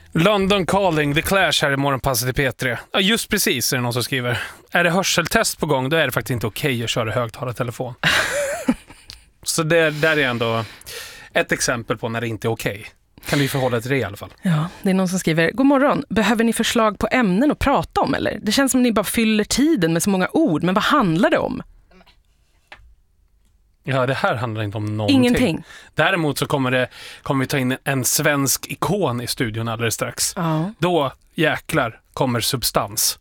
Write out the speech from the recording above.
London Calling, The Clash här i morgonpasset i P3. Ja, just precis är det någon som skriver. Är det hörseltest på gång, då är det faktiskt inte okej att köra högtalartelefon. Så det där är ändå ett exempel på när det inte är okej. Kan vi förhålla till det i alla fall. Ja, det är någon som skriver: God morgon, behöver ni förslag på ämnen att prata om eller? Det känns som ni bara fyller tiden med så många ord, men vad handlar det om? Ja, det här handlar inte om någonting. Ingenting. Däremot så kommer vi ta in en svensk ikon i studion alldeles strax. Ja. Då jäklar kommer substans.